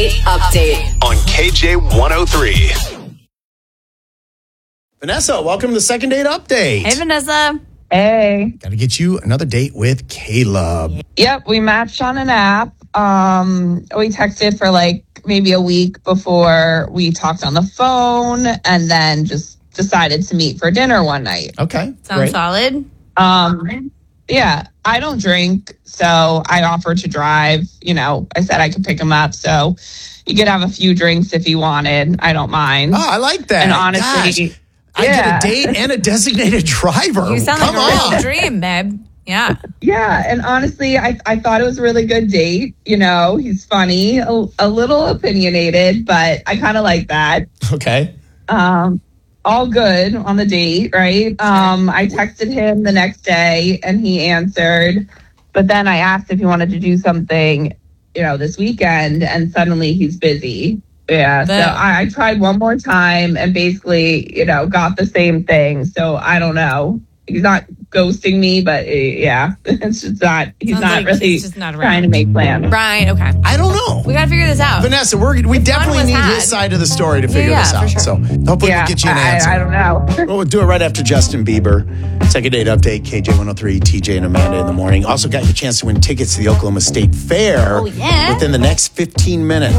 Date Update on KJ103. Vanessa, welcome to the Second Date Update. Hey, Vanessa. Hey. Got to get you another date with Caleb. Yep, we matched on an app. We texted for like maybe a week before we talked on the phone and then just decided to meet for dinner one night. Okay. Sounds great. solid. Yeah, I don't drink, so I offered to drive. You know, I said I could pick him up, so you could have a few drinks if you wanted. I don't mind. Oh, I like that. And honestly, Gosh, I get a date and a designated driver. You sound Come like a on. real dream, babe. Yeah. Yeah, and honestly, I thought it was a really good date. You know, he's funny, a little opinionated, but I kind of like that. Okay. All good on the date, right? I texted him the next day and he answered, but then I asked if he wanted to do something, you know, this weekend, and suddenly he's busy. Yeah, so I tried one more time and basically, you know, got the same thing. So I don't know. He's not ghosting me, but yeah, it's just not. He's Sounds not like really he's just not around. trying to make plans. Right. Okay. I don't know. We got to figure this out. Vanessa, we definitely was need had. his side of the story to figure this for out. sure. So hopefully we'll get you an answer. I don't know. Well, we'll do it right after Justin Bieber. Second Date Update, KJ103, TJ and Amanda in the morning. Also got your chance to win tickets to the Oklahoma State Fair Oh, yeah. within the next 15 minutes.